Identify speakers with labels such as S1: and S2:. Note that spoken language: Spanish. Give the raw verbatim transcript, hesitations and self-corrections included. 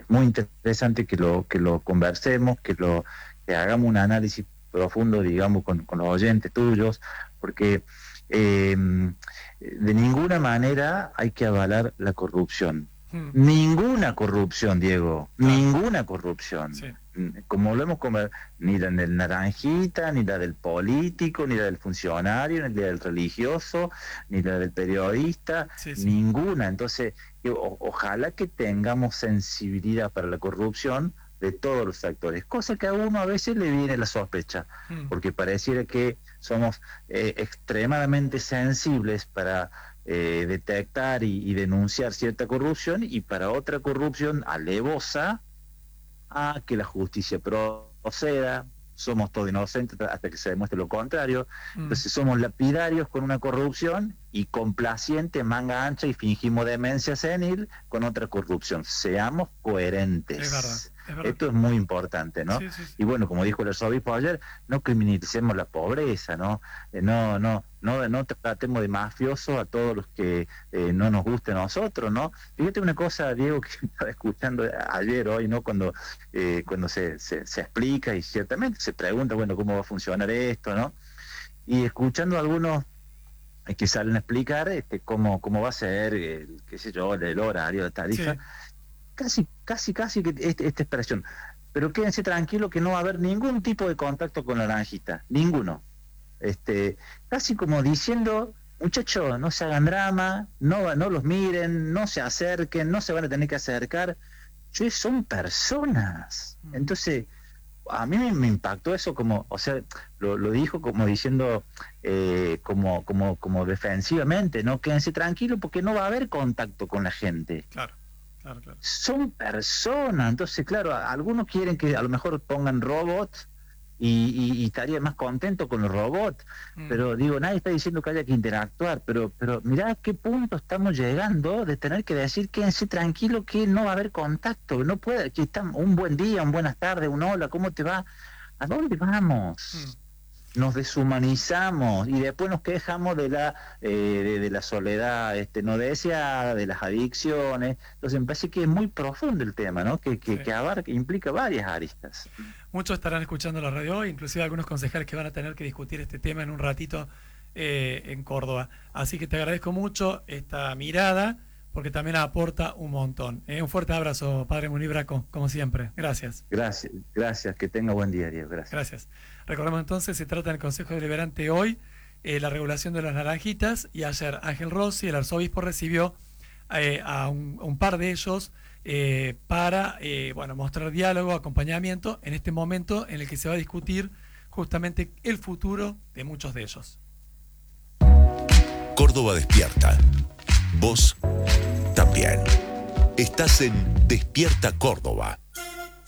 S1: muy interesante que lo, que lo conversemos, que lo que hagamos un análisis profundo, digamos, con, con los oyentes tuyos, porque eh, de ninguna manera hay que avalar la corrupción. Hmm. Ninguna corrupción, Diego, claro. Ninguna corrupción. Sí. Como lo hemos conversado, ni la del naranjita, ni la del político, ni la del funcionario, ni la del religioso, ni la del periodista, sí, sí. Ninguna. Entonces, o, ojalá que tengamos sensibilidad para la corrupción de todos los actores, cosa que a uno a veces le viene la sospecha, mm. porque pareciera que somos eh, extremadamente sensibles para eh, detectar y, y denunciar cierta corrupción, y para otra corrupción alevosa, a que la justicia proceda, somos todos inocentes hasta que se demuestre lo contrario, mm. entonces somos lapidarios con una corrupción y complacientes, manga ancha, y fingimos demencia senil con otra corrupción. Seamos coherentes.
S2: Es verdad.
S1: Esto es muy importante, ¿no? Sí, sí, sí. Y bueno, como dijo el arzobispo ayer, no criminalicemos la pobreza, ¿no? Eh, no, no, no, no tratemos de mafiosos a todos los que eh, no nos guste a nosotros, ¿no? Fíjate una cosa, Diego, que estaba escuchando ayer, hoy, ¿no? Cuando, eh, cuando se, se, se explica y ciertamente se pregunta, bueno, ¿cómo va a funcionar esto, no? Y escuchando a algunos que salen a explicar este, cómo, cómo va a ser, el, qué sé yo, el horario de tarifa, sí. Casi, casi, casi que esta, esta expresión. Pero quédense tranquilos que no va a haber ningún tipo de contacto con la naranjita, ninguno. Este, casi como diciendo, muchachos, no se hagan drama, no, no los miren, no se acerquen, no se van a tener que acercar. Yo, son personas. Entonces, a mí me, me impactó eso como, o sea, lo, lo dijo como diciendo, eh, como, como, como defensivamente, no quédense tranquilos porque no va a haber contacto con la gente.
S2: Claro. Claro, claro.
S1: Son personas, entonces claro, algunos quieren que a lo mejor pongan robots y, y, y estaría más contento con los robots, mm. pero digo, nadie está diciendo que haya que interactuar, pero pero mirá a qué punto estamos llegando de tener que decir quédense tranquilo que no va a haber contacto, no puede, que está un buen día, un buenas tardes, un hola, ¿cómo te va? ¿A dónde vamos? Mm. Nos deshumanizamos y después nos quejamos de la eh, de, de la soledad este no deseada, de las adicciones. Entonces me parece que es muy profundo el tema, ¿no? Que, que, sí. que abarca, implica varias aristas.
S2: Muchos estarán escuchando la radio hoy, inclusive algunos concejales que van a tener que discutir este tema en un ratito eh, en Córdoba. Así que te agradezco mucho esta mirada, porque también aporta un montón. Eh, un fuerte abrazo, padre Munir Braco, como siempre. Gracias.
S1: Gracias, gracias. Que tenga buen día, Diego. Gracias.
S2: Gracias. Recordemos entonces, se trata en el Consejo Deliberante hoy eh, la regulación de las naranjitas, y ayer Ángel Rossi, el arzobispo, recibió eh, a, un, a un par de ellos eh, para eh, bueno, mostrar diálogo, acompañamiento en este momento en el que se va a discutir justamente el futuro de muchos de ellos.
S3: Córdoba despierta. Vos también. Estás en Despierta Córdoba.